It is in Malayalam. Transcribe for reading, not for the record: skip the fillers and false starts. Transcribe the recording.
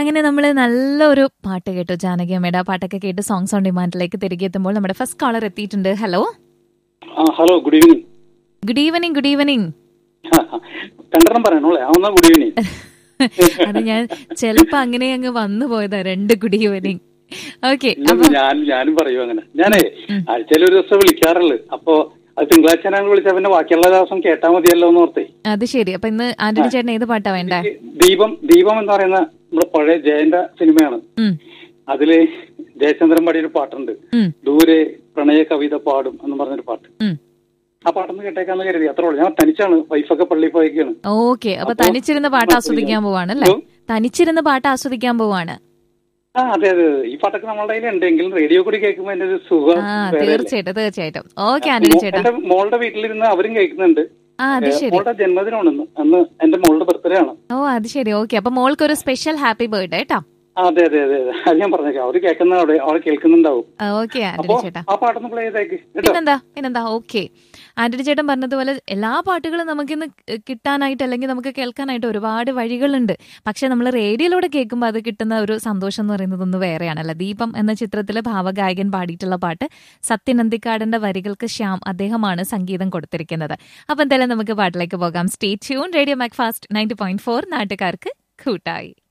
അങ്ങനെ നമ്മൾ നല്ലൊരു പാട്ട് കേട്ടു. ജാനകി അമ്മയുടെ ആ പാട്ടൊക്കെ കേട്ട് സോങ്സ് ഓൺ ഡിമാൻഡിലേക്ക് തിരികെ എത്തുമ്പോൾ നമ്മുടെ ഫസ്റ്റ് കോളർ എത്തിയിട്ടുണ്ട്. Hello hello, good evening. Good evening. Good evening. രണ്ടെണ്ണം പറയണോളെ, ഗുഡ് ഈവനിങ്. അത് ഞാൻ ചിലപ്പോ അങ്ങനെ അങ്ങ് വന്നു പോയതാ, രണ്ട് ഗുഡ് ഈവനിങ്. ഓക്കെ, ഞാനും പറയൂ അങ്ങനെ. ഞാനേ ആഴ്ചയിൽ ഒരു ദിവസം വിളിക്കാറുള്ളു. അപ്പൊ അത് തിങ്കളാഴ്ച ഞാൻ വിളിച്ചാ പിന്നെ ബാക്കിയുള്ള ദിവസം കേട്ടാ മതിയല്ലോ എന്ന് ഓർത്തേ. അത് ശരി. അപ്പൊ ഇന്ന് ആന്റണി ചേട്ടൻ ഏത് പാട്ടാ വേണ്ടേ? ദീപം എന്ന് പറയുന്ന നമ്മുടെ പഴയ ജയന്റെ സിനിമയാണ്. അതില് ജയചന്ദ്രൻ പാടിയൊരു പാട്ടുണ്ട്, ദൂരെ പ്രണയ കവിത പാടും എന്ന് പറഞ്ഞൊരു പാട്ട്. ആ പാട്ടൊന്ന് കേട്ടേക്കാന്ന് കരുതി, അത്രേ ഉള്ളൂ. ഞാൻ തനിച്ചാണ്, വൈഫൊക്കെ പള്ളിയിൽ പോയേക്കാണ്. ഓക്കെ, അപ്പൊ തനിച്ചിരുന്ന് പാട്ട് ആസ്വദിക്കാൻ പോവാണ് അല്ലേ? തനിച്ചിരുന്ന് പാട്ട് ആസ്വദിക്കാൻ പോവാണ്. അതെ അതെ, ഈ പാട്ടൊക്കെ നമ്മളുടെ കയ്യിലുണ്ടെങ്കിലും റേഡിയോ കൂടി കേൾക്കുമ്പോ അതിന്റെ ഒരു സുഖം. തീർച്ചയായിട്ടും. ഓക്കെ ആന്റണി ചേട്ടാ. എന്റെ മോളുടെ വീട്ടിലിരുന്ന് അവരും കേൾക്കുന്നുണ്ട്. മോളുടെ ജന്മദിനമാണെന്ന്, അന്ന് എന്റെ മോളുടെ ബർത്ത്ഡേ ആണ്. ഓ അത് ശരി. ഓക്കെ, അപ്പൊ മോൾക്ക് ഒരു സ്പെഷ്യൽ ഹാപ്പി ബർത്ത്ഡേ കേട്ടോ. അതെ അതെ അതെ അതെ, അത് ഞാൻ പറഞ്ഞേക്കാം. അവര് കേൾക്കുന്ന അവള് കേൾക്കുന്നുണ്ടാവും. ഓക്കെ ആന്റണി ചേട്ടാ, ആ പാട്ടൊന്ന് പ്ലേ ചെയ്തേക്ക്. പിന്നെന്താ. ഓക്കെ, ആന്റണി ചേട്ടൻ പറഞ്ഞതുപോലെ എല്ലാ പാട്ടുകളും നമുക്കിന്ന് കിട്ടാനായിട്ട് അല്ലെങ്കിൽ നമുക്ക് കേൾക്കാനായിട്ട് ഒരുപാട് വഴികളുണ്ട്. പക്ഷെ നമ്മൾ റേഡിയോയിലൂടെ കേൾക്കുമ്പോൾ അത് കിട്ടുന്ന ഒരു സന്തോഷം എന്ന് പറയുന്നത് ഒന്ന് വേറെയാണല്ലോ. ദീപം എന്ന ചിത്രത്തിലെ ഭാവഗായകൻ പാടിയിട്ടുള്ള പാട്ട് സത്യൻ അന്തിക്കാടിന്റെ വരികൾക്ക് ശ്യാം അദ്ദേഹമാണ് സംഗീതം കൊടുത്തിരിക്കുന്നത്. അപ്പൊ എന്തായാലും നമുക്ക് പാട്ടിലേക്ക് പോകാം. Stay tune. റേഡിയോ മാക്ഫാസ്റ്റ് 90.4 നാട്ടുകാർക്ക് കൂട്ടായി.